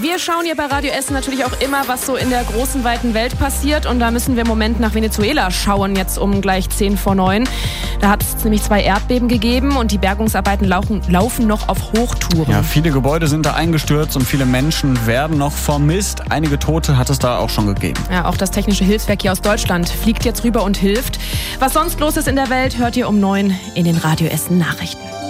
Wir schauen hier bei Radio Essen natürlich auch immer, was so in der großen, weiten Welt passiert. Und da müssen wir im Moment nach Venezuela schauen, jetzt um gleich 8:50. Da hat es nämlich 2 Erdbeben gegeben und die Bergungsarbeiten laufen noch auf Hochtouren. Ja, viele Gebäude sind da eingestürzt und viele Menschen werden noch vermisst. Einige Tote hat es da auch schon gegeben. Ja, auch das Technische Hilfswerk hier aus Deutschland fliegt jetzt rüber und hilft. Was sonst los ist in der Welt, hört ihr um 9 in den Radio Essen Nachrichten.